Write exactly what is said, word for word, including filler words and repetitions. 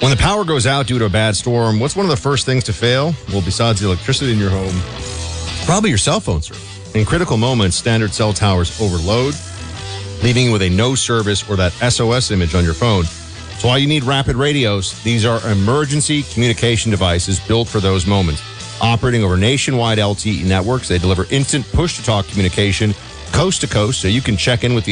When the power goes out due to a bad storm, what's one of the first things to fail? Well, besides the electricity in your home, probably your cell phone service. In critical moments, standard cell towers overload, leaving you with a no service or that S O S image on your phone. So why you need Rapid Radios. These are emergency communication devices built for those moments. Operating over nationwide L T E networks, they deliver instant push-to-talk communication coast to coast, so you can check in with the